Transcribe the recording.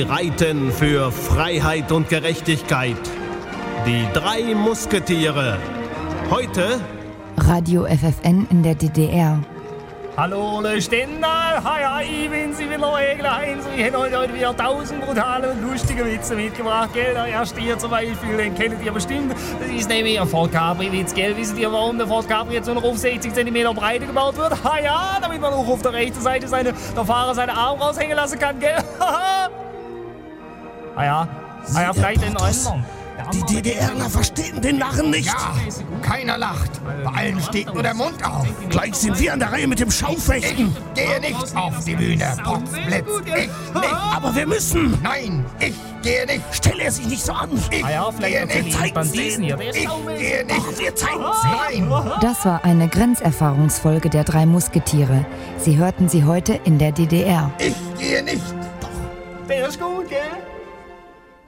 reiten für Freiheit und Gerechtigkeit. Die 3 Musketiere. Heute Radio FFN in der DDR. Hallo, Le Stendal, hi, ich bin Sie wieder, Eglein. Ich habe heute wieder 1000 brutale und lustige Witze mitgebracht, gell? Der erste hier zum Beispiel, den kennt ihr bestimmt. Das ist nämlich ein Ford Capri-Witz, gell? Wisst ihr, warum der Ford Capri jetzt nur noch auf 60 cm Breite gebaut wird? Ja, damit man auch auf der rechten Seite der Fahrer seine Arme raushängen lassen kann, gell? ja, vielleicht den anderen. Die DDRler verstehen den Lachen nicht. Ja, keiner lacht. Bei allen steht nur der Mund auf. Gleich sind wir an der Reihe mit dem Schaufechten. Ich gehe nicht auf die Bühne, Potzblitz. Ich nicht. Aber wir müssen. Nein, ich gehe nicht. Stell er sich nicht so an. Ich gehe nicht. Ich gehe nicht. Ach, wir zeigen's. Nein. Das war eine Grenzerfahrungsfolge der 3 Musketiere. Sie hörten sie heute in der DDR. Ich gehe nicht. Der ist gut, gell?